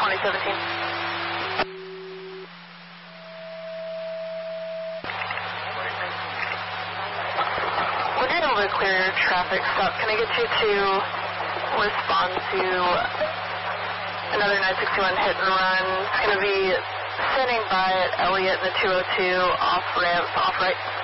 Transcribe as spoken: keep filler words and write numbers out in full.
twenty seventeen. Would you be able to clear your traffic stop? Can I get you to respond to another nine sixty-one hit and run? It's going to be standing by at Elliott in the two oh two off ramp, off right.